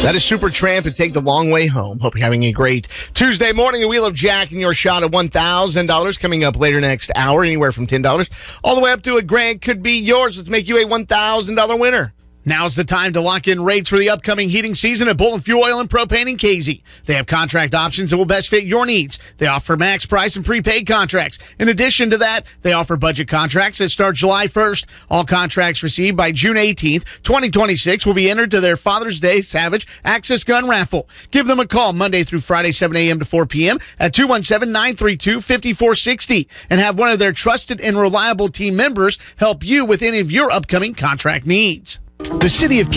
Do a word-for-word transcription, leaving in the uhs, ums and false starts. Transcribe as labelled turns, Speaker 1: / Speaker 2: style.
Speaker 1: That is Supertramp and Take the Long Way Home. Hope you're having a great Tuesday morning. The Wheel of Jack and your shot at one thousand dollars coming up later next hour, anywhere from ten dollars all the way up to a grand could be yours. Let's make you a one thousand dollars winner.
Speaker 2: Now's the time to lock in rates for the upcoming heating season at Bullet Fuel Oil and Propane in K Z. They have contract options that will best fit your needs. They offer max price and prepaid contracts. In addition to that, they offer budget contracts that start July first. All contracts received by June eighteenth, twenty twenty-six will be entered to their Father's Day Savage Access Gun Raffle. Give them a call Monday through Friday, seven a.m. to four p.m. at two one seven, nine three two, five four six zero and have one of their trusted and reliable team members help you with any of your upcoming contract needs. The City of